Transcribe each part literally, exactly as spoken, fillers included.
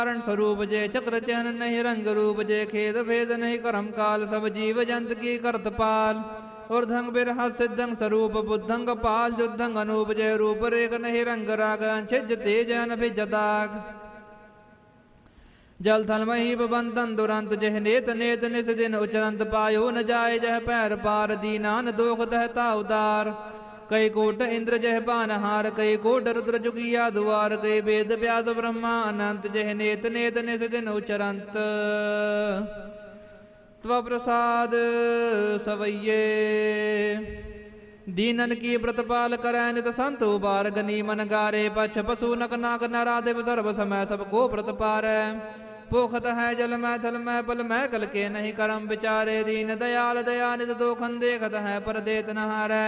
स्वरूप जय चक्र चहन नहीं रंग रूप जय खेद भेद नहीं करम काल सब जीव जंत की करत पाल ऊर्धंग बिरहा सिद्धंग स्वरूप बुद्धंग पाल जुद्धंग अनूप जय रूप रेख नहीं रंग राग छिज तेज अनभिजदाग जल थल महीप बंतन दुरंत जह नेत नेत निस दिन उचरंत पायो न जाय जह पैर पार दीनान दोख दहता उदार कई कोट इंद्र जह पानहार कई कोट रुद्र जुगिया दुआर कई वेद व्यास ब्रह्मा अनंत जह नेत नेत निस दिन उचरंत त्व प्रसाद सवैये दीनन की प्रतिपाल करै नित संत उबार गनी मन गारे पछ पशु नक नाग नराधिप सर्व समय सबको प्रतिपारै पोखत है जल मैं थल मैं पल मैं कल के नहीं करम विचारे दीन दयाल दया नित दोखन देखत है पर देत नहारै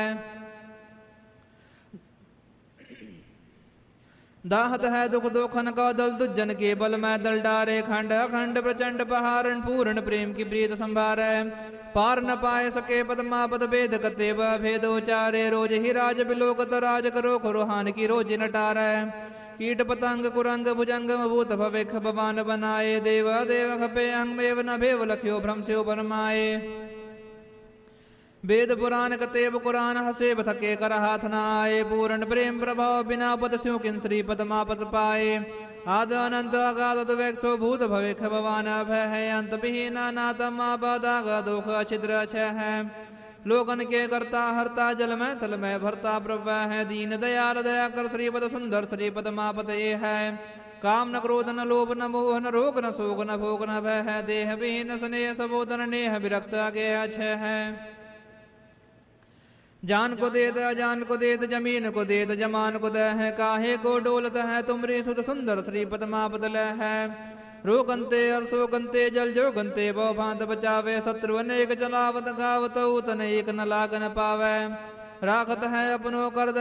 दाहत है दुख दोखन का दल दुजन के बल मैं दल डारे खंड अखंड प्रचंड पहारण पूर्ण प्रेम की प्रीत संभारै पार न पाए सके पदमा पद भेद कते वह भेद उचारे रोज ही राज बिलोकत राज करो खुरुहान की रोज नटारै कीट पतंग कुरंग भुजंग भूत भविख भवान बनाए देव देव खपे अंग मेव न भेव लख्यो भ्रम से उपरमाए वेद पुराण कतेब कुरान हसे थके कर हाथ न आए पूर्ण प्रेम प्रभाव बिना पद स्यों किन श्री पदमापत पाए आद अनंत अगाध वैक्षो भूत भविख भवान अभय है अंत विहीना नातम आबादाग दुख छिद्र छह है लोकन के करता हरता जल में थल में भरता प्रभा है दीन दयाल दया कर श्रीपद सुंदर श्रीपद मापत ये है काम न क्रोध न लोभ न मोह न रोग न शोक न भोग न भय है देह विहीन स्नेह सबोधन नेह विरक्त आगे अक्षय है जान को देत अजान को देत जमीन को देत जमान को दह है काहे को डोलत है तुमरी सुत सुंदर श्रीपद मापत लय है रोगंते और सोगंते जल जो गंते बो भांत बचावे शत्रु अनेक चलावत गावत तन एक न लाग न पावे राखत है अपनो कर